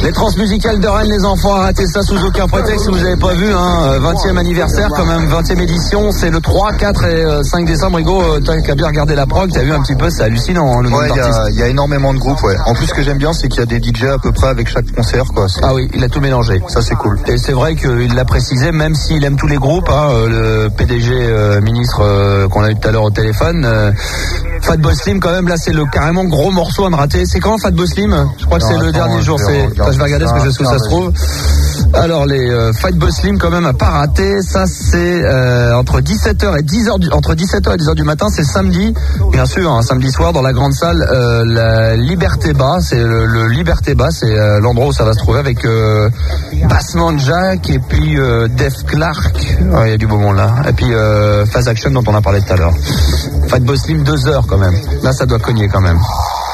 Les transmusicales de Rennes, les enfants, ratez ça sous aucun prétexte. Vous avez pas vu, 20e anniversaire, quand même, 20e édition. C'est le 3, 4 et 5 décembre. Hugo, t'as qu'à bien regarder la prog, t'as vu un petit peu, c'est hallucinant, le nombre d'artistes. Il y a énormément de groupes, ouais. En plus, ce que j'aime bien, c'est qu'il y a des DJ à peu près avec chaque concert, quoi. Ah oui, il a tout mélangé. Ça, c'est cool. Et c'est vrai qu'il l'a précisé, même s'il aime tous les groupes, le PDG, ministre, qu'on a eu tout à l'heure au téléphone, Fatboy Slim, quand même, là, c'est le carrément gros morceau à me rater. C'est quand Fatboy Slim? Je crois que c'est le dernier jour. Je vais regarder ce que je sais où ça se trouve. Alors, les Fatboy Slim, quand même, à pas rater. Ça, c'est entre 17h et 10h du matin. C'est samedi, bien sûr, samedi soir, dans la grande salle, la Liberté Bas. C'est le Liberté Bas, c'est l'endroit où ça va se trouver avec Bassman Jack et puis Def Clark. Il y a du beau monde là. Et puis Phase Action dont on a parlé tout à l'heure. Fatboy Slim, 2 heures quand même. Là, ça doit cogner quand même.